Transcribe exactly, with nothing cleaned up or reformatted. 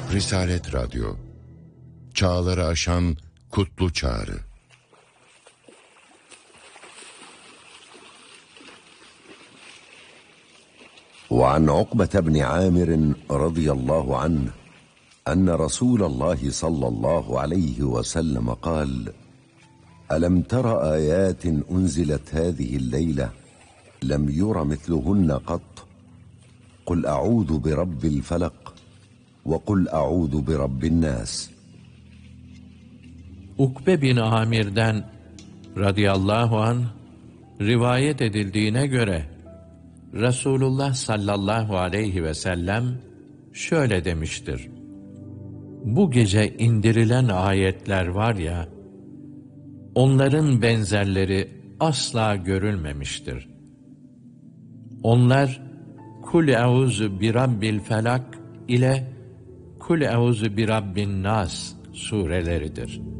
Risalet Radyo, çağları aşan kutlu çağrı. وعن عقبة بن عامر رضي الله عنه أن رسول الله صلى الله عليه وسلم قال: ألم تر آيات أنزلت هذه الليلة لم ير مثلهن قط قل أعوذ برب الفلق وقل أعوذ برب الناس. Ukbe bin Amir'den radıyallahu anh rivayet edildiğine göre Resulullah sallallahu aleyhi ve sellem şöyle demiştir: Bu gece indirilen ayetler var ya, onların benzerleri asla görülmemiştir. Onlar Kul euzu bi rabbil felak ile Kul euzu bi rabbin nas sureleridir.